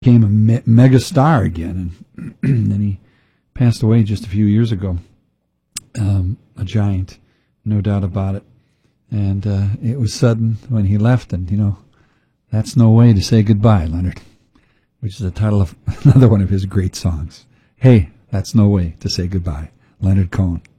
became a mega star again, and then he passed away just a few years ago. A giant, no doubt about it. And it was sudden when he left, and, That's No Way to Say Goodbye, Leonard, which is the title of another one of his great songs. Hey, that's no way to say goodbye. Leonard Cohen.